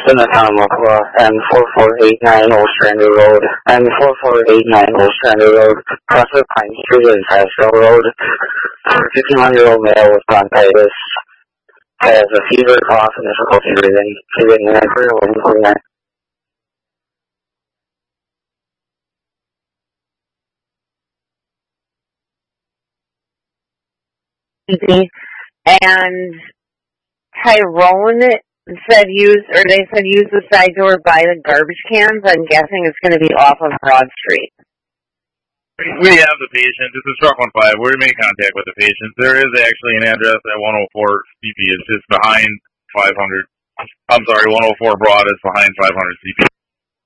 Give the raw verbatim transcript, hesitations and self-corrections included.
in the town of Mukwa, and four four eight nine Old Strander Road, and four four eight nine Old Strander Road, across the Pine Street and Pastel Road. fifty-one-year-old male with bronchitis has a fever, cough, and difficulty breathing. He's in Anchor, eleven forty-nine. And Tyrone said use, or they said use the side door by the garbage cans. I'm guessing it's going to be off of Broad Street. We have the patient. This is Truck one five. We're making contact with the patient. There is actually an address at one oh four C P. It's just behind five hundred. I'm sorry, one oh four Broad is behind five hundred C P.